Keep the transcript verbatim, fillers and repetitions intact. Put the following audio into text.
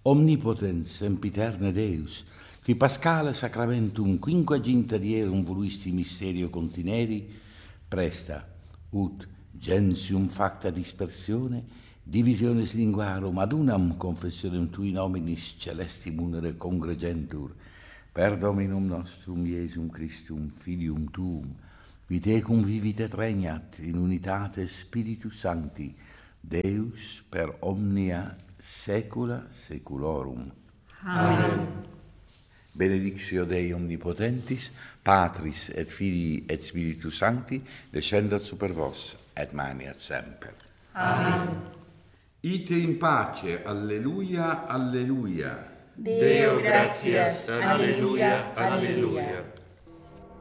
Omnipotens, sempiterne Deus, qui Pascale sacramentum quinquaginta dierum voluisti mysterio contineri, presta, ut gentium facta dispersione, divisiones linguarum ad unam confessionem tui nominis celesti munere congregentur, per Dominum nostrum Iesum Christum, Filium tuum, qui tecum vivit et regnat in unitate Spiritus Sancti, Deus per omnia saecula saeculorum. Amen. Benedictio Dei Omnipotentis, Patris et Filii et Spiritus Sancti, descendat super vos et maniat semper. Amen. Ite in pace, alleluia, alleluia. Deo gratias, alleluia, alleluia.